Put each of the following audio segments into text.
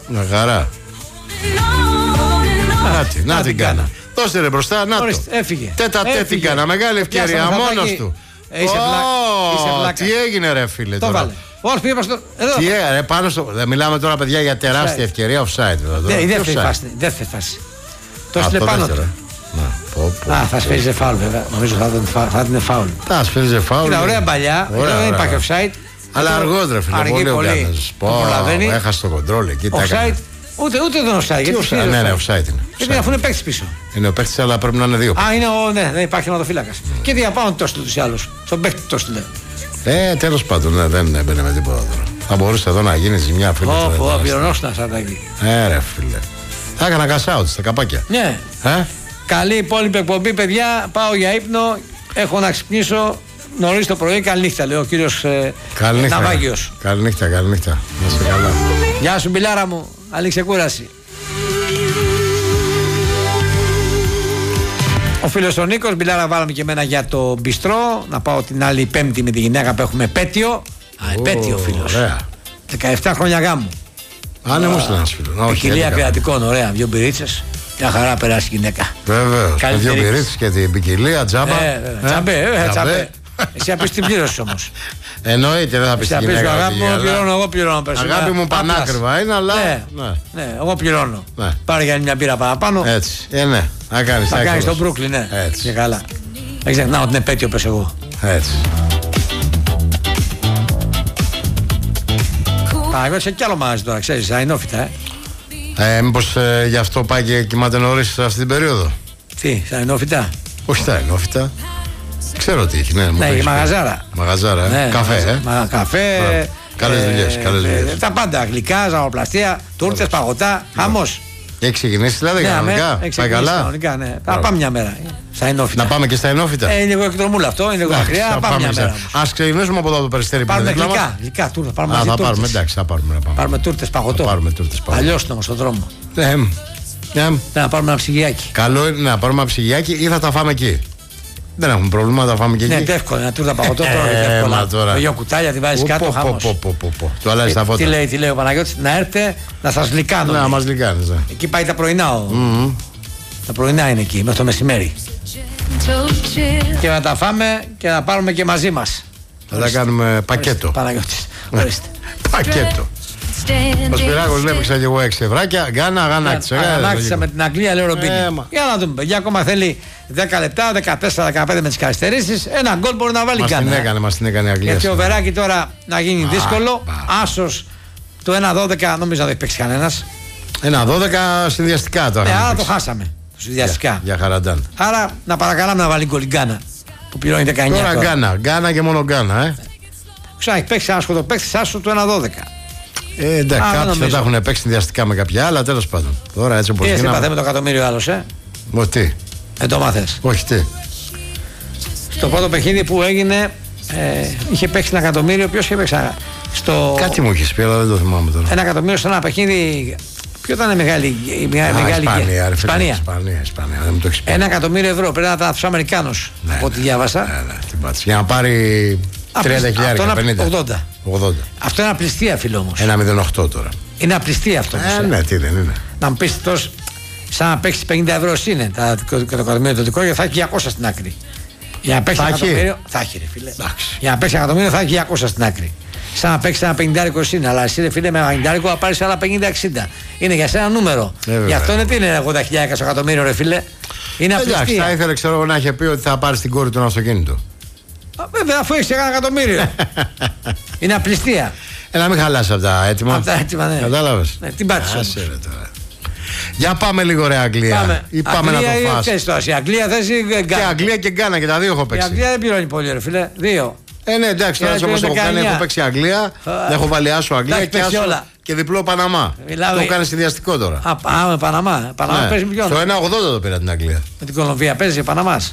Μια χαρά. Να την κάνα. Δώστε ρε μπροστά, να το. Έφυγε. Τέτα την κάνα, μεγάλη ευκαιρία, μόνος του. Είσαι βλάκα. Τι έγινε ρε φίλε το τώρα. βάλε. Όχι, πήγα στο. Εδώ. Τι έγινε, πάνω στο. Δεν μιλάμε τώρα παιδιά για τεράστια ευκαιρία offside. Η δεύτερη φάση. Το έστειλε πάνω του. Θα σφύριζε φάουλ βέβαια. Νομίζω θα ήταν φάουλ. Θα σφύριζε φάουλ. Κοίτα, ωραία παλιά. Δεν υπάρχει offside. Αλλά αργότερα φίλε. Πολύ ωραία. Έχασε το κοντρόλ εκεί. Offside. Ούτε δεν offside. Ναι, offside είναι. Αφού είναι παίκτης πίσω. Είναι ο παίκτης, αλλά πρέπει να είναι δύο. Ναι, δεν υπάρχει αιματοφύλακας. Και διαπάνω το έστειλε τους άλλους. Στον παίκτη το έστειλε. Τέλος πάντων, δεν έμπαινε με τίποτα τώρα. Θα μπορούσε εδώ να γίνει ζημιά, φίλε. Πληρωνόσουνα σαρτάκι. Ρε φίλε. Θα έκανα κασάουτ στα καπάκια. Ναι. Καλή υπόλοιπη εκπομπή, παιδιά. Πάω για ύπνο. Έχω να ξυπνήσω νωρίς το πρωί. Καληνύχτα, λέει ο κύριος Ναυάγιος. Καληνύχτα. Να είσαι καλά. Γεια σου, μπιλάρα μου. Άλλη ξεκούραση. Ο φίλος ο Νίκος, μπιλάρα, βάλαμε και εμένα για το μπιστρό. Να πάω την άλλη Πέμπτη με τη γυναίκα που έχουμε επέτειο. Επέτειο φίλος. 17 χρόνια γάμου. Άνεμος ήταν ένας φίλος. Ποικιλία πειρατικών, ωραία. 2 μπυρίτσες. Μια χαρά περάσει η γυναίκα. Βεβαίως. 2 μπυρίτσες και την ποικιλία, τζάμπα. Τσάμπε. Εσύ απείς την πλήρωσες όμως. Εννοείται, δεν θα πεις την γυναίκα. Εγώ πληρώνω. Αγάπη μου πανάκριβα είναι, αλλά. Ναι, εγώ πληρώνω. Πάρε για μια μπύρα παραπάνω. Έτσι. Ναι, να κάνεις. Θα κάνεις στο Brooklyn, ναι. Έτσι. Και καλά. Δεν ξεχνάω την επέτειο, πες εγώ. Έτσι. Εγώ είσαι κι άλλο μαγαζί τώρα, ξέρεις, αεινόφυτα, μήπως γι' αυτό πάει και κοιμάται νωρίς αυτή την περίοδο. Τι, στα αεινόφυτα. Όχι τα αεινόφυτα. Ξέρω τι έχει, ναι, η μαγαζάρα. Μαγαζάρα, καφέ, καφέ. Καλές δουλειές. Τα πάντα, γλυκά, ζαχαροπλαστεία, τούρτες, παγωτά, χαμός. Έχει ξεκινήσει δηλαδή κανονικά. Πάει καλά. Θα πάμε μια μέρα. Στα ενόφυτα. Να πάμε και στα ενόφυτα. Είναι λίγο εκδρομούλα αυτό, είναι λίγο μακριά. Θα πάμε μια μέρα. Ας ξεκινήσουμε από εδώ το Περιστέρι. Πάρουμε γλυκά τούρτες. Θα πάρουμε, εντάξει, θα πάρουμε. Πάρουμε τούρτες παγωτό. Αλλιώς είναι όμως στον δρόμο. Να πάρουμε ένα ψυγιάκι. Καλό είναι να πάρουμε ένα ψυγιάκι ή θα τα φάμε εκεί. Δεν έχουμε πρόβλημα, θα φάμε και εκεί. Ναι, εύκολο. Ένα τούρτα παγωτό τώρα. Δύο κουτάλια, τη βάζεις κάτω. Το αλλάζει τα φώτα. Τι λέει ο Παναγιώτης, να έρθετε να σας λυκάνω. Να μας λυκάνεις. Εκεί πάει τα πρωινά. Τα πρωινά είναι εκεί, μέχρι το μεσημέρι. Και να τα φάμε και να πάρουμε και μαζί μας. Θα τα κάνουμε πακέτο. Παναγιώτης. Πακέτο. Ο Σπυράκος λέει έπαιξα και εγώ 6 ευράκια. Αγανάκτησα με την Αγγλία, λέει ο Ρομπίνη. Για να δούμε, παιδιά, ακόμα θέλει 10 λεπτά, 14-15 με τις καθυστερήσεις. Ένα γκολ μπορεί να βάλει κανένα. Μας την έκανε η Αγγλία. Γιατί ο Βεράκη τώρα να γίνει δύσκολο. Άσος το 1-12 νομίζω δεν έχει παίξει κανένας. 1-12 συνδυαστικά τώρα. Άρα το χάσαμε. Συνδυαστικά. Για Χαραντάν. Άρα να παρακαλάμε να βάλει γκολ η Γκάνα που πληρώνει 19. Τώρα Γκάνα και μόνο Γκάνα. Ξανά έχει παίξει άσχο παίξει άσο το 1-12. Εντάξει, κάποιοι θα τα έχουν παίξει συνδυαστικά με κάποια άλλα, τέλος πάντων. Τώρα έτσι όπως γίναμε. Τι έπαθε με το εκατομμύριο άλλος, Τι. Δεν το μάθες. Όχι, τι. Στο πρώτο παιχνίδι που έγινε, είχε παίξει 1 εκατομμύριο. Ποιος είχε παίξει? Κάτι μου είχες πει, αλλά δεν το θυμάμαι τώρα. 1 εκατομμύριο σε ένα παιχνίδι. Ποιο ήταν μεγάλη. Ισπανία. 1 εκατομμύριο ευρώ. Πρέπει να ήταν στους Αμερικάνους. Από ό,τι διάβασα. Για να πάρει 30.000. 80. Αυτό είναι απληστία, φίλο όμως. 1,08 τώρα. Είναι απληστία αυτό. Ναι, τι δεν είναι. Να μου πεις τόσο. Σαν να παίξει 50 ευρώ είναι το εκατομμύριο το δικό, θα έχει 200 στην άκρη. Για να παίξει εκατομμύριο. Θα έχει, ρε φίλε. Για να παίξει εκατομμύριο θα έχει 200 στην άκρη. Σαν να παίξει ένα 50 είναι. Αλλά εσύ, ρε φίλε, με 50 θα πάρει άλλα 50-60. Είναι για σένα νούμερο. Γι' αυτό είναι τι είναι 80.000 εκατομμύριο, ρε φίλε. Είναι απληστία. Εντάξει, θα ήθελε ξέρω να είχε πει ότι θα πάρει την κόρη του ένα αυτοκίνητο. Βέβαια, αφού έχει 1 εκατομμύριο. Είναι απληστία. Να μην χαλάσει από τα έτοιμα. Από τα έτοιμα, ναι. Κατάλαβες. Την πάτησε. Για πάμε λίγο ρε Αγγλία. Ή πάμε Αγγλία να το φας. Η Αγγλία θες ή Γκάνα. Και Αγγλία και Γκάνα και τα δύο έχω παίξει. Η Αγγλία δεν πληρώνει πολύ, ρε φίλε. 2. Ναι, εντάξει, τώρα όπως έχω κάνει, έχω παίξει Αγγλία, έχω βάλει άσο Αγγλία και διπλό Παναμά. Το κάνει συνδυαστικό τώρα. Με Παναμά. Παναμά παίζει με ποιον. Το 1,80 το πήρα την Αγγλία. Με την Κολομβία παίζει Παναμάς.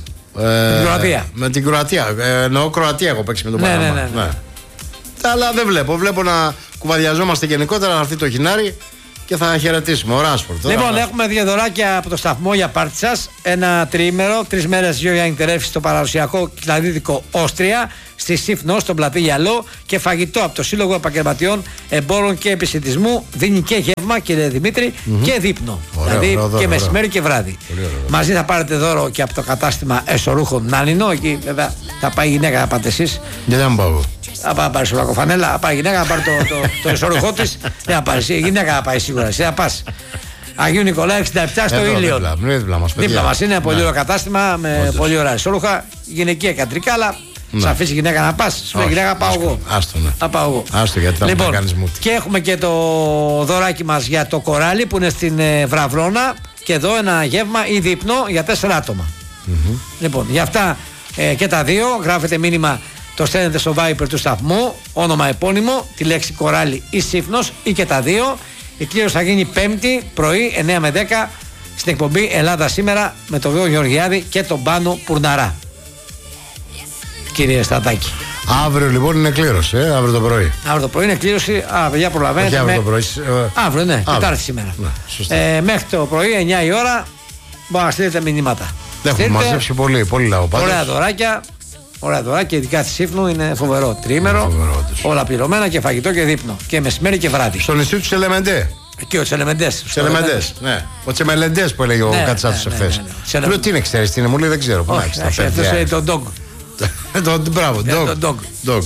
Με την Κροατία. Εννοώ Κροατία έχω παίξει με τον Παναμά. Ναι. Αλλά δεν βλέπω. Βλέπω να κουβαδιαζόμαστε γενικότερα να έρθει το Χινάρι και θα χαιρετήσουμε. Ο Ράσφορντ. Λοιπόν, έχουμε δύο δωράκια από το σταθμό για πάρτι σας. Ένα τριήμερο, 3 μέρες για interrefs στο παραδοσιακό κλαδίδικο Όστρια, στη Σύφνο, στον πλατή Γυαλό, και φαγητό από το Σύλλογο Επαγγελματιών Εμπόρων και Επισιτισμού. Δίνει και γεύμα, κύριε Δημήτρη, και δείπνο. Ωραίο, δηλαδή ωραίο, και μεσημέρι και βράδυ. Μαζί θα πάρετε δώρο και από το κατάστημα εσωρούχων Νάνινο. Εκεί βέβαια θα πάει η γυναίκα, θα πάτε εσείς. Δεν θα πάω. Θα πάει να πάρει σολακοφανέλα, θα πάει η γυναίκα να πάρει το εσωρούχό της. Δεν θα πάρει. Η γυναίκα θα πάει σίγουρα. Εσύ θα πας. Αγίου Νικολάου 67 στο Ήλιο. Δίπλα μας είναι πολύ ωραίο κατάστημα με πολύ ωραία εσωρούχα. Γυναικεία κατρικά, αλλά θα αφήσει η γυναίκα να πας. Σου λέει γυναίκα, πάω εγώ. Θα πάω εγώ. Άστο, γιατί θα κάνεις μούτι. Και έχουμε και το δωράκι μας για το κοράλι που είναι στην Βραβρώνα. Και εδώ ένα γεύμα ή δείπνο για 4 άτομα. Λοιπόν, για αυτά και τα δύο γράφετε μήνυμα. Το στέλνετε στο Viber του σταθμού, όνομα επώνυμο, τη λέξη κοράλι ή Σύφνος, ή και τα δύο. Η κλήρωση θα γίνει Πέμπτη πρωί 9 με 10 στην εκπομπή Ελλάδα Σήμερα με τον Γιώργο Γεωργιάδη και τον Πάνο Πουρναρά. Κύριε Στατάκη. Αύριο λοιπόν είναι κλήρωση, αύριο το πρωί. Αύριο το πρωί είναι κλήρωση. Παιδιά, προλαβαίνετε. Αύριο το πρωί. Αύριο, ναι, Τετάρτη σήμερα. Ναι, μέχρι το πρωί, 9 η ώρα, μπορείτε να στείλετε μηνύματα. Έχουμε μαζέψει πολύ λαό. Ωραία δωράκια. Ωραία δωράκια, ειδικά στη Σύφνου, είναι φοβερό. Τριήμερο, όλα πληρωμένα και φαγητό και δείπνο. Και μεσημέρι και βράδυ. Στο νησί του Τσελεμεντέ. Εκεί ο Τσελεμεντές. Τσελεμεντές, ναι. Ο Τσεμελεντές που έλεγε ο Κατσάτος εχθές. Λέω τι είναι, ξέρεις τι είναι, μου λέει δεν ξέρω. Αυτό είναι το dog. Μπράβο, dog.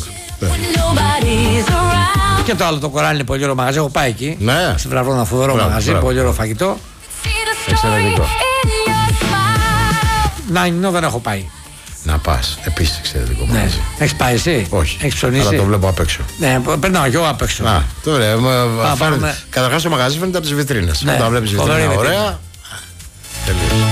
Και το άλλο το κοράλι είναι πολύ ωραίο μαγαζί. Έχω πάει εκεί. Ναι. Στην Βραβρώνα, φοβερό μαγαζί, πολύ ωραίο φαγητό. Εξαιρετικό. Να, δεν έχω πάει. Να πας, επίσης εξαιρετικό μαγαζί. Έχεις πάει εσύ? Όχι. Έχεις ψωνίσει? Αλλά το βλέπω απ' έξω. Ναι, περνάω και εγώ απ' έξω. Τώρα, καταρχάς το μαγαζί φαίνεται από τις βιτρίνες. Όταν βλέπεις βιτρίνα ωραία. Τελείως.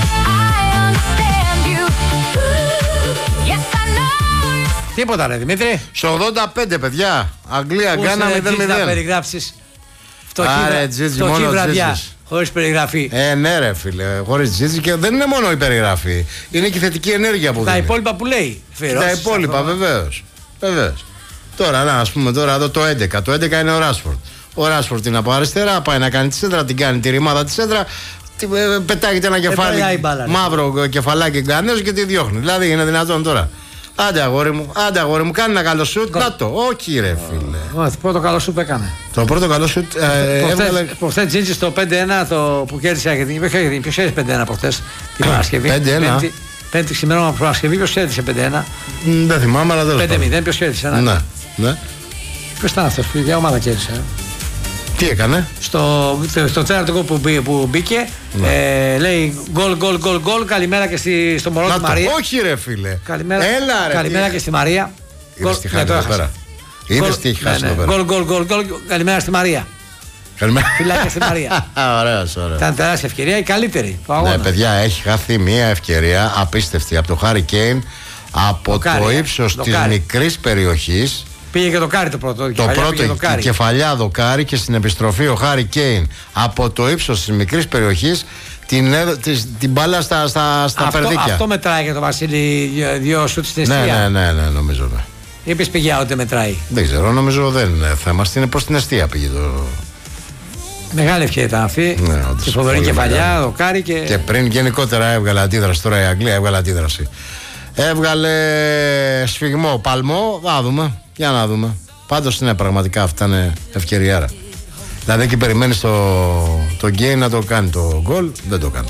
Τίποτα ρε Δημήτρη. Στο 85 παιδιά. Αγγλία, Γκάνα 0-0. Να περιγράψεις φτωχή βραδιά. Χωρίς περιγραφή. Ναι, ρε φίλε, χωρίς τζίτζι, και δεν είναι μόνο η περιγραφή. Είναι και η θετική ενέργεια που δίνει. Τα υπόλοιπα που λέει. Τα υπόλοιπα, βεβαίως. Τώρα, ας πούμε τώρα εδώ το 11. Το 11 είναι ο Ράσφορντ. Ο Ράσφορντ είναι από αριστερά, πάει να κάνει τη σέντρα, την κάνει τη ρημάδα τη σέντρα. Πετάγεται ένα κεφάλι, μαύρο κεφαλάκι γκανέζο και τη διώχνει. Δηλαδή είναι δυνατόν τώρα. Άντε αγόρι μου, κάνει ένα καλό σουτ. Να το, όχι ρε φίλε. Το πρώτο καλό σουτ έκανε. Το πρώτο καλό σουτ. Προχθές Τζίτζι στο 5-1 που κέρδισε η Αργεντινή. Ποιος κέρδισε 5-1 προχθές την Παρασκευή? 5-1. Πέμπτη ξημέρωμα από Παρασκευή, ποιος κέρδισε 5-1? Δεν θυμάμαι, αλλά δεν 5-0, ποιος κέρδισε? Ναι. Ποιος ήταν αυτός, ποια ομάδα κέρδισε? Τι έκανε? Στο τέταρτο που μπήκε, λέει γκολ, καλημέρα και στο μωρό του Μαρία. Όχι ρε φίλε. Καλημέρα και στη Μαρία. Είδες τι χάσει εδώ πέρα. Είδες τι έχει χάσει εδώ πέρα. Γκολ, καλημέρα στη Μαρία. Φιλάκια στη Μαρία. Ωραίος. Ήταν τεράστια ευκαιρία, η καλύτερη. Ναι παιδιά, έχει χαθεί μια ευκαιρία απίστευτη από το Χάρι Κέιν, από το ύψος της μικρής περιοχής. Πήγε και το κάρι το πρώτο. Το πρώτο κεφαλιά δοκάρι, και στην επιστροφή ο Χάρι Κέιν από το ύψος της μικρής περιοχής την μπάλα στα περδίκια. Αυτό μετράει για τον Βασίλη, δύο σουτ στην εστία? Ναι, νομίζω. Είπες πηγιά ότι μετράει? Δεν ξέρω, νομίζω δεν είναι θέμα. Είναι προς την εστία πήγε το. Μεγάλη ευκαιρία ήταν αυτή. Τη φοβερή κεφαλιά, δοκάρι και. Και πριν γενικότερα έβγαλε αντίδραση. Τώρα η Αγγλία έβγαλε αντίδραση. Έβγαλε σφιγμό, παλμό. Θα δούμε. Για να δούμε. Πάντως είναι πραγματικά αυτή ήταν ευκαιριάρα. Δηλαδή και περιμένει το γκέι να το κάνει το γκολ, δεν το κάνει.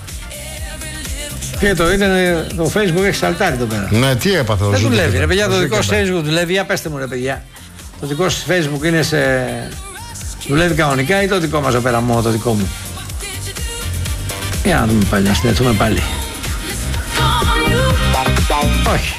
Και το Facebook έχει σαλτάρει εδώ πέρα. Ναι, τι έπαθε? Δεν δουλεύει ρε παιδιά, το δικό σου Facebook δουλεύει? Για πέστε μου ρε παιδιά. Το δικό σου Facebook είναι δουλεύει κανονικά ή το δικό μας εδώ πέρα, μόνο το δικό μου? Για να δούμε πάλι, να συνδεθούμε πάλι. Όχι.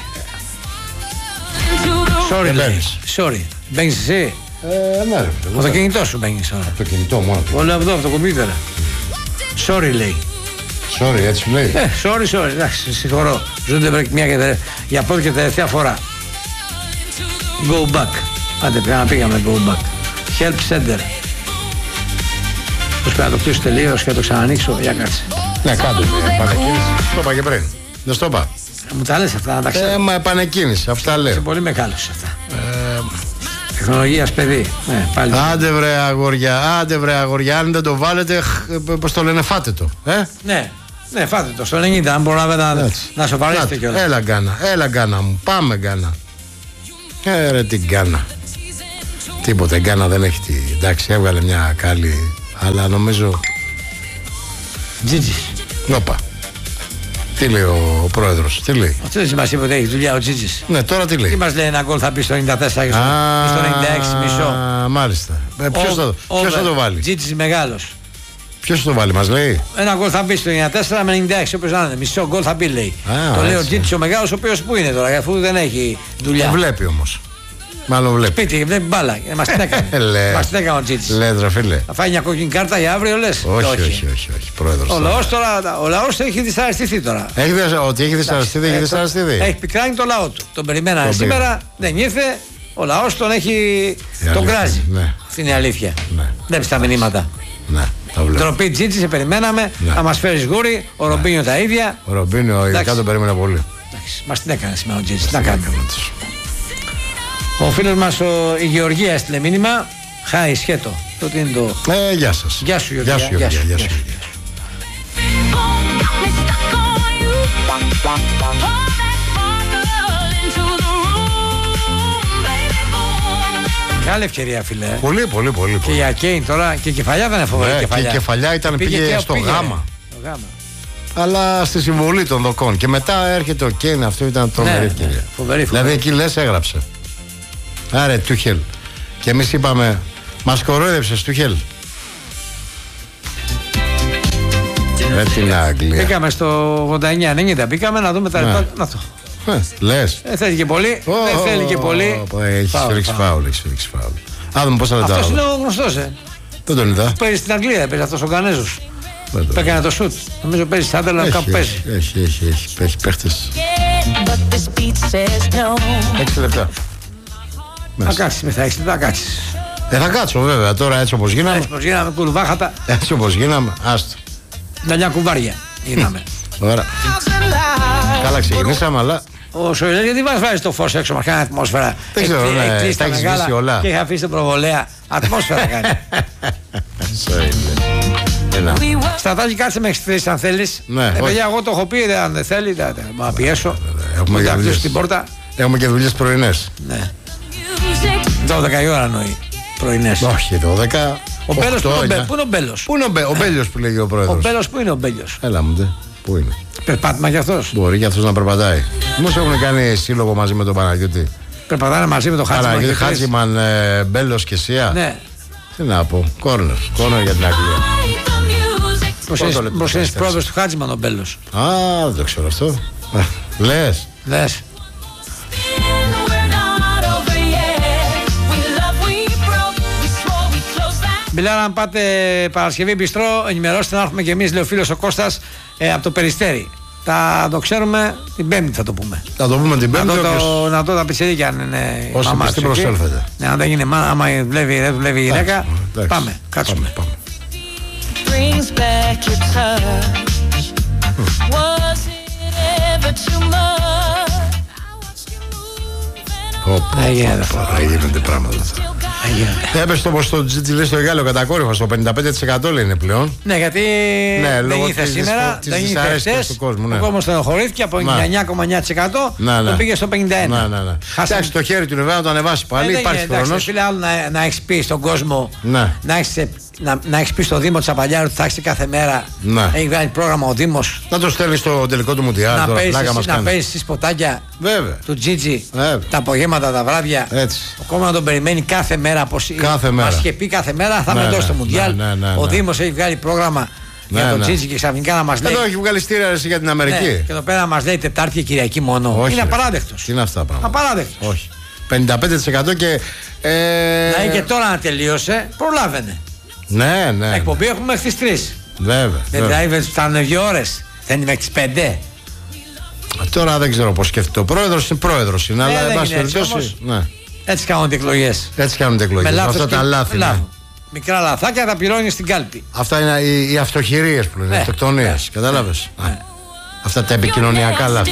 Sorry. Μπαίνεις εσύ? Ναι ρε. Από το κινητό σου μπαίνεις τώρα? Από το κινητό μόνο. Όλα εδώ από το κομπιούτερ. Sorry λέει. Sorry, έτσι σου λέει. Sorry. Εντάξει, συγχωρώ. Ζούνται μια για πρώτη και τελευταία φορά. Go back. Άντε πρέπει να πήγαμε go back. Help center. Πώς πρέπει να το κλείσω τελείως και να το ξανανοίξω? Για κάτσε. Ναι, κάτω. Το είπα και πριν. Δεν στο είπα. Μου τα λες αυτά να τα ξέρω. Μα επανεκκίνηση, αυτά λέω. Είσαι πολύ μεγάλος αυτά. Τεχνολογίας, παιδί. Ναι, πάλι. Άντε βρε αγόρια, αν δεν το βάλετε, πώς το λένε, φάτε το. Ναι, φάτε το στο 90, αν προλάβετε να σοβαρήσετε κιόλας. Έλα Γκάνα μου, πάμε Γκάνα. Ρε την Γκάνα. Τίποτε, Γκάνα δεν έχει εντάξει, έβγαλε μια καλή, αλλά νομίζω. Τζίτζις. Όπα. Τι λέει ο πρόεδρος, τι λέει? Αυτό δεν μας είπε ότι έχει δουλειά ο Τζίτζις. Ναι, τώρα τι λέει? Τι μας λέει, ένα γκολ θα μπει στο 94 και στο 96 μισό. Μάλιστα. Ποιος θα το βάλει? Τζίτζις μεγάλος. Ποιος θα το βάλει, μας λέει? Ένα γκολ θα μπει στο 94 με 96, όποιος να είναι. Μισό γκολ θα μπει, λέει. Το λέει ο Τζίτζις ο μεγάλος, ο οποίος που είναι τώρα, αφού δεν έχει δουλειά. Το βλέπει όμως. Μάλλον βλέπει. Σπίτι, βλέπει μπάλα. Μας την έκανε. Μας την έκανε ο Τζίτζις. Λες ρε φίλε. Θα φάει μια κόκκινη κάρτα για αύριο, λες? Όχι, πρόεδρος. Ο λαός έχει δυσαρεστηθεί τώρα. Ότι έχει δυσαρεστηθεί, έχει δυσαρεστηθεί. Έχει πικράνει το λαό του. Τον περιμένανε σήμερα, δεν ήρθε. Ο λαός τον κράζει. Αυτή είναι η αλήθεια. Βλέπεις τα μηνύματα. Ντροπή Τζίτζι, σε περιμέναμε. Να μας φέρεις γούρι. Ο Ρομπίνιο τα ίδια. Ο Ρομπίνιο ειδικά τον περίμενα πολύ. Μας την έκανε σήμερα ο Τζίτζι. Να κάνουμε. Ο φίλος μας η Γεωργία έστειλε μήνυμα. Χάι σχέτο. Τότε είναι το. Γεια σας. Γεια σου Γεωργία. Μεγάλη ευκαιρία, φίλε. Πολύ. Και η Ακέιν τώρα και η Κεφαλιά δεν είναι φοβερή. Και η Κεφαλιά πήγε στο Γάμα. Αλλά στη συμβολή των δοκών. Και μετά έρχεται ο Κέιν, αυτό ήταν τρομερή ευκαιρία. Δηλαδή εκεί λες έγραψε. Άρε Τούχελ. Και εμείς είπαμε, μας κορόιδεψες Τούχελ. Την Αγγλία. Μπήκαμε στο 89-90, μπήκαμε να δούμε τα λεπτά. Να το. Λες. Θέλει και πολύ. Δεν θέλει και πολύ. Έχεις ρίξει φάουλ. Άδουμε πόσα λεπτά. Αυτός είναι ο γνωστός, Δεν τον είδα. Παίζει στην Αγγλία, παίζει αυτός ο Γανέζος. Έκανε το σουτ. Νομίζω παίζει σαν αλλά κάπου παίζει. Έχει παίχτες. 6 λεπτά. Θα κάτσεις μετά 6 λεπτά, θα κάτσεις. Θα κάτσω βέβαια τώρα έτσι όπως γίναμε. Έτσι όπως γίναμε, κουλουβάχατα. Έτσι όπως γίναμε, άστο. Μια κουβάρια γίναμε. Ωραία. Καλά ξεκινήσαμε, αλλά. Ο Σοηλέρ, γιατί βάζει το φως έξω, μας κάνει ατμόσφαιρα. Δεν ξέρω, τα έχεις βήσει όλα. Και είχα αφήσει την προβολέα. Ατμόσφαιρα κάνει. Στρατάκι, κάτσε μέχρι τις 3 αν θέλεις. Παιδιά, εγώ το έχω πει, αν δεν θέλει, να πιέσω. Έχουμε και κλείσω την πόρτα. Έχουμε και δουλειές πρωινές. Ναι. 12 η ώρα εννοεί. Πρωινές. Όχι, 12. Ο Μπέλος, πού είναι ο Μπέλος? Πού είναι ο Μπέλιος που λέγει ο πρόεδρος? Ο Μπέλος, πού είναι ο Μπέλιος? Έλα μου, πού είναι? Περπάτημα κι αυτός. Μπορεί κι αυτός να περπατάει. Μήπως έχουν κάνει σύλλογο μαζί με τον Παναγιώτη? Περπατάνε μαζί με τον Χάτζημαν. Παναγιώτη, Χάτζημαν, Μπέλος και Σία. Ναι. Τι να πω, κόρνερ για την Αγγλία. Πώς είναι πρόεδρος του Χάτζημαν ο Μπέλος? Δεν το ξέρω αυτό. Λες. Μιλάω, αν πάτε Παρασκευή Μπιστρό, ενημερώστε να έρθουμε και εμείς, λέει ο φίλος ο Κώστας, από το Περιστέρι. Θα το ξέρουμε την Πέμπτη, θα το πούμε. Θα το πούμε την Πέμπτη. Να δω τα πιτσερίκια αν είναι. Όσοι πιστοί προσέλθετε. Ναι, αν δεν είναι μάνα, άμα δεν δουλεύει η γυναίκα, πάμε, κάτσουμε. Έγιναν πράγματα. Έπεσε το πως το Τζίτζι λέει στο Γάλλο κατακόρυφα, στο 55% λένε πλέον. Ναι, γιατί δεν ήρθε σήμερα, δεν ήρθε χθες. Ο κόσμος στενοχωρήθηκε από 99,9% το πήγε στο 51%. Εντάξει, το χέρι του Νεβέα να το ανεβάσει πάλι, υπάρχει χρόνος. Φίλε, άλλο να έχεις πει στον κόσμο, να έχεις πει στο Δήμο της Απαλιάρου ότι θα έχεις κάθε μέρα. Έχει βγάλει πρόγραμμα ο Δήμος. Να το στέλνει στο τελικό του Μουντιάλ. Να παίζεις στις σποτάκια του Τζίτζι τα απογεύματα, τα βράδια. Ο κόσμος να τον περιμένει κάθε μέρα. Μας είχε πει κάθε μέρα θα με δώσει στο Μουντιάλ. Ο Δήμος έχει βγάλει πρόγραμμα για τον Τζίτζι και ξαφνικά να μας λέει. Εδώ έχει βγάλει στήρα για την Αμερική. Και εδώ πέρα να μας λέει Τετάρτη και Κυριακή μόνο. Είναι απαράδεκτος. Τι είναι αυτά τα πράγματα? Απαράδεκτος. Όχι. 55% και. Δηλαδή και τώρα να τελείωσε, προλάβαινε. Ναι. Εκπομπή έχουμε μέχρι τις 3. Βέβαια. Δηλαδή φτάνουν 2 ώρες. Δεν είναι μέχρι τις 5. Τώρα δεν ξέρω πώς σκέφτεται ο πρόεδρος. Είναι πρόεδρος. Είναι, αλλά εν πάση περιπτώσει. Έτσι κάνονται εκλογές. Με αυτά τα λάθη. Μικρά λαθάκια τα πληρώνει στην κάλπη. Αυτά είναι οι αυτοχειρίες που λένε, οι αυτοκτονίες. Κατάλαβες. Αυτά τα επικοινωνιακά λάθη.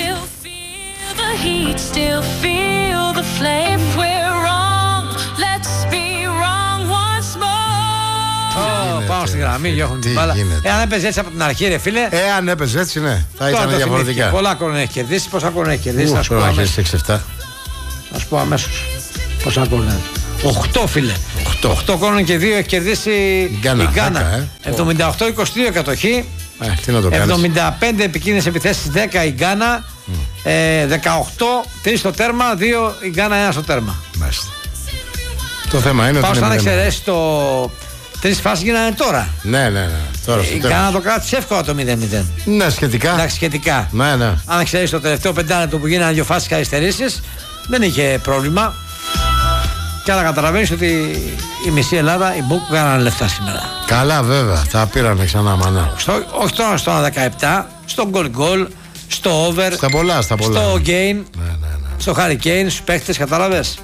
γραμμή, διώχνουν την μπάλα. Αν έπαιζε έτσι από την αρχή, ρε φίλε. Αν έπαιζε έτσι, ναι, θα ήταν διαφορετικά. Πολλά κόρνερ έχει κερδίσει, πόσα κόρνερ έχει κερδίσει. Θα σου πω αμέσως. Πόσα κόρνερ. 8 φίλε. 8 κόρνερ και 2 έχει κερδίσει η Γκάνα. 78-22 κατοχή. 75 επικίνδυνες επιθέσεις, 10 η Γκάνα. 18, 3 στο τέρμα, 2 η Γκάνα, 1 στο τέρμα. Μάλιστα. Το θέμα είναι ότι. Πάω να εξαιρέσει το. 3 φάσεις γίνανε τώρα. Ναι. Τώρα η Γκάνα το κράτησε εύκολα το 0-0. Ναι, σχετικά. Εντάξει, σχετικά. Ναι. Αν εξαιρέσει το τελευταίο πεντάλεπτο που γίνανε 2 φάσεις καθυστερήσεις, δεν είχε πρόβλημα. Και άρα καταλαβαίνεις ότι η μισή Ελλάδα, οι Μπουκ κάνανε λεφτά σήμερα. Καλά, βέβαια, θα πήρανε ξανά μανά. Όχι τώρα στο 17, στο goal, στο over, στα πολλά. Στο gain, ναι. στο hurricane, στους παίχτες, κατάλαβες.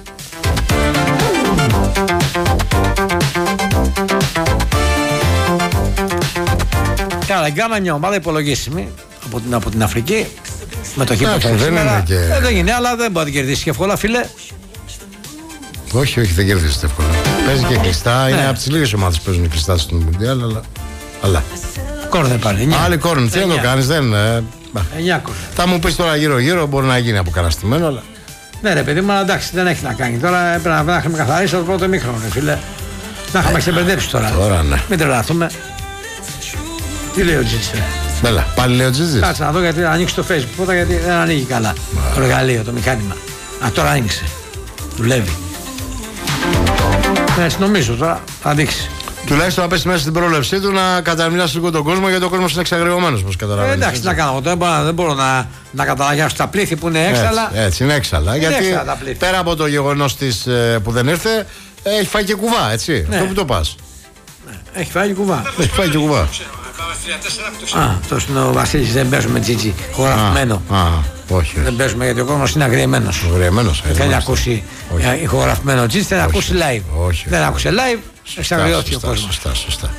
Καλά, η Γκάνα μια ομάδα υπολογίσιμη από την Αφρική. Με το χείπο που σήμερα. Δεν είναι, αλλά δεν μπορεί να την κερδίσει και εύκολα, φίλε. Όχι, δεν κερδίζεται εύκολα. Παίζει και κλειστά. Είναι από τις λίγες ομάδες που παίζουν κλειστά στην Μουντιάλ, αλλά. Κόρνερ πάλι. Άλλη κόρνερ. Τι να το κάνεις, δεν. 9 θα μου πεις τώρα γύρω-γύρω, μπορεί να γίνει αποκαταστημένο, αλλά. Ναι, ρε παιδί μου, αλλά εντάξει, δεν έχει να κάνει. Τώρα έπρεπε να είχαμε καθαρίσει το πρώτο μήχρονο, φίλε. Να είχαμε ξεμπερδέψει τώρα. Τώρα ναι. Μην τρελαθούμε. Τι λέει ο Τζίτς, ρε. Μπέλα, πάλι λέει ο Τζίτς. Κάτσε να δω γιατί ανοίξει το Facebook πρώτα, γιατί δεν ανοίγει καλά το εργαλείο, το μηχάνημα. Τώρα άνοιξε. Δουλεύει. Έτσι νομίζω, τώρα θα δείξει. Τουλάχιστον να πέσει μέσα στην πρόλευσή του να καταμιλάσει λίγο τον κόσμο, γιατί ο κόσμος είναι εξαγριωμένος, όπως καταλαβαίνεις. Εντάξει, να κάνω. Δεν μπορώ να καταλαγιάσω τα πλήθη που είναι έξαλα. Έτσι, είναι έξαλα. Είναι γιατί έξαλα πέρα από το γεγονός της που δεν ήρθε, έχει φάει και κουβά, έτσι. Αυτό που το πας. Έχει φάει και κουβά. Έχει φάει και κουβά. Τόσο είναι ο Βασίλης, δεν παίζουμε Τζίτζι ηχογραφημένο. Όχι. Δεν παίζουμε γιατί ο κόσμος είναι αγριεμένος. Αγριεμένος. Δεν θέλει να ακούσει ηχογραφημένο Τζίτζι, θέλει να ακούσει live. Δεν άκουσε live, εξαγριώθηκε ο κόσμος. Σωστά.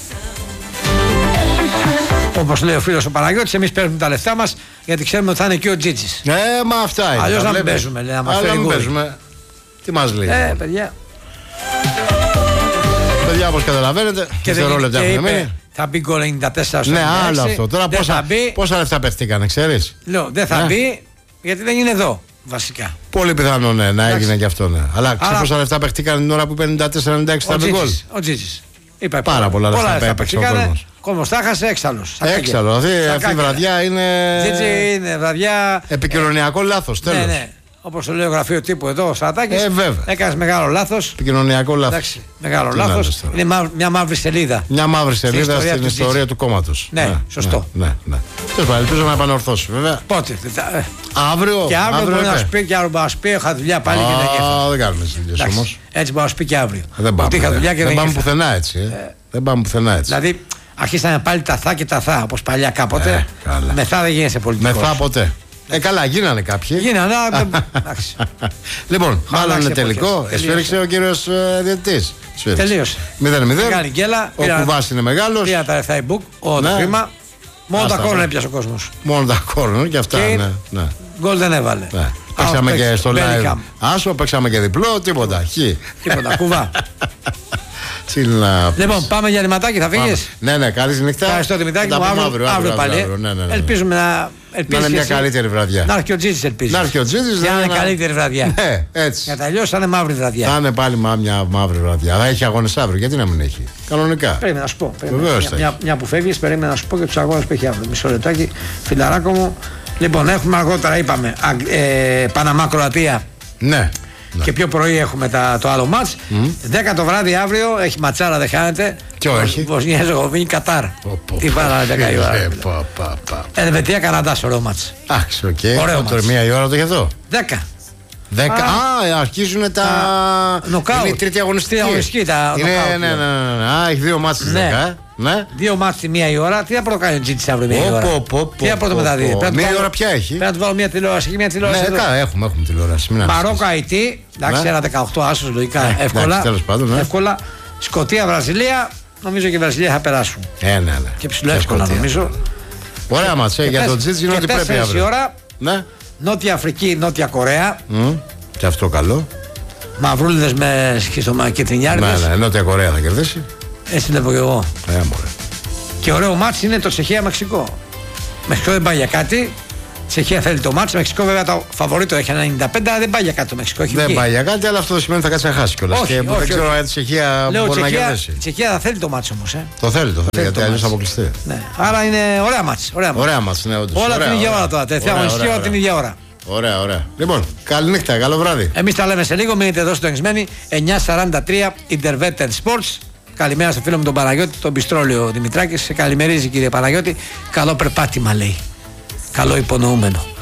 Όπως λέει ο φίλος ο Παναγιώτης, εμείς παίρνουμε τα λεφτά μας γιατί ξέρουμε ότι θα είναι και ο Τζίτζις. Μα αυτά είναι. Αλλιώς να μην παίζουμε, λέει, να μας φέρει γκολ. Τι μας λέει. Παιδιά. Παιδιά, όπως καταλαβαίνετε, και δευτερόλεπτα έχουμε μείνει. Θα μπει γκολ 94 στο 96. Ναι, άλλο αυτό. Τώρα πόσα λεφτά παιχτήκανε, ξέρεις. Λέω, δεν θα μπει γιατί δεν είναι εδώ, βασικά. Πολύ πιθανό ναι, να έγινε και αυτό. Ναι. Αλλά ξέρεις πόσα λεφτά παιχτήκανε την ώρα που 54-96 θα μπει γκολ. Ο Τζίτζης. Πάρα πολλά λεφτά παίχτηκαν. Κόσμος τα χάσε έξαλλος. Έξαλλο. Αυτή η βραδιά είναι. Τζίτζι είναι βραδιά. Επικοινωνιακό λάθος. Τέλος. Ναι. Όπως το λέει ο γραφείο τύπου εδώ, ο Στρατάκης. Έκανες μεγάλο λάθος. Επικοινωνιακό λάθος. Εντάξει, μεγάλο λάθος. Είναι μια μαύρη σελίδα. Μια μαύρη σελίδα στην ιστορία του κόμματος. Ναι, σωστό. Ναι. Τέλος πάντων, ελπίζω να επανορθώσει, βέβαια. Πότε. Αύριο. Και αύριο μπορεί να σου πει και αύριο να σου πει: είχα δουλειά πάλι και δεν έφερα. Δεν κάνουμε δουλειές όμως. Έτσι μπορεί να σου πει και αύριο. Δεν πάμε πουθενά έτσι. Δεν πάμε πουθενά έτσι. Δηλαδή αρχίσανε πάλι τα θα και τα θα όπως παλιά κάποτε. Με θα δεν γίνεσαι πολιτικός. Με θα ποτέ. Καλά, γίνανε κάποιοι. Γίνανε, λοιπόν, μάλλον είναι τελικό. Εσφίριξε ο κύριος διαιτητής. Τελείωσε. 0-0. Κάνει γκέλα. Ο κουβάς είναι μεγάλος. Πήραν τα λεφτά η Book, το χρήμα. Μόνο τα κόρνερ έπιασε ο κόσμος. Μόνο τα κόρνερ και αυτά. Γκολ δεν έβαλε. Παίξαμε και στο live. Άσο, παίξαμε και διπλό, τίποτα. Τίποτα, κουβά. Να... Λοιπόν, πάμε για λιματάκι, θα φύγεις. Ναι, καλή νύχτα. Ευχαριστώ, Δημητράκη μου. Αύριο πάλι. Ελπίζουμε να. Να είναι μια καλύτερη βραδιά. Να έρθει ο Τζίτζης, ελπίζω. Να έρθει ο Τζίτζης. Για να είναι καλύτερη βραδιά. Ναι, έτσι. Για τα αλλιώς θα είναι μαύρη βραδιά. Θα είναι πάλι μια μαύρη βραδιά. Θα έχει αγώνες αύριο, γιατί να μην έχει. Κανονικά. Περίμενα να σου πω. Μια που φεύγεις, περίμενα να σου πω και τους αγώνες που έχει αύριο. Μισό λεπτάκι, φιλαράκο μου. Λοιπόν, έχουμε αργότερα, είπαμε, Παναμά Κροατία. Ναι. Και πιο πρωί έχουμε το άλλο μάτς. 10 το βράδυ αύριο έχει ματσάρα, δεν χάνεται. Ποιο έχει? Βοσνία Ζεγοβίνη, Κατάρ. Τι βάλανε 10 η ώρα. Ελβετία, Καναδά, ωραίο μάτς. Εντάξει, οκ. Ωραίο μάτς. Μία η ώρα το για εδώ. 10. Αρχίζουν τα. Νοκάουτ. Είναι η τρίτη αγωνιστική. Ναι. Έχει δύο μάτς στις 10. Ναι. Δύο μάτς τη μία η ώρα. Τι θα πρωτοκάνει ο Τζίτζης αύριο μία η ώρα. Τι θα πρωτομεταδίδει. Μία η ώρα ποια έχει. Πρέπει να του βάλω μια τηλεόραση. Μια τηλεόραση. Ναι, έχουμε τηλεόραση. Μαρόκο Αιτή. Εντάξει, ένα 18 άσος λογικά. Εύκολα. Σκωτία Βραζιλία. Νομίζω και η Βραζιλία θα περάσουν. Ναι. Και ψηλό εύκολα νομίζω. Ωραία μάτς. Για τον Τζίτζη είναι ότι πρέπει αύριο. Ώρα. Νότια Αφρική, Νότια Κορέα. Και αυτό καλό. Μαυρούλιδες με σχιστομακετρινιάριδες. Ναι, Νότια Κορέα θα κερδίσει. Έτσι βλέπω και εγώ. Μωρέ. Και ωραίο μάτς είναι το Τσεχία-Μεξικό. Μεξικό δεν πάει για κάτι. Τσεχία θέλει το μάτς. Μεξικό βέβαια το φαβορίτο έχει 95, αλλά δεν πάει για κάτι το Μεξικό. Δεν πάει για κάτι, αλλά αυτό σημαίνει ότι θα κάτσει να χάσει κιόλας. Και δεν ξέρω αν η Τσεχία μπορεί να κερδίσει. Η Τσεχία θα θέλει το μάτς όμως. Το θέλει, γιατί αλλιώς θα αποκλειστεί. Ναι. Άρα είναι ωραία μάτς. Ωραία μάτς, ναι, όντως. Όλα την ίδια ώρα τώρα. Τελευταία αγωνιστική όλα την ίδια ώρα. Ωραία. Λοιπόν, καληνύχτα, καλό βράδυ. Εμείς τα λέμε σε λίγο. Μείνετε εδώ στο Εγισμένη 9:43 Intervetten Sports. Καλημέρα στο φίλο μου τον Παναγιώτη, τον Πιστρόλιο Δημητράκη. Σε καλημερίζει κύριε Παναγιώτη. Καλό περπάτημα λέει. Καλό υπονοούμενο.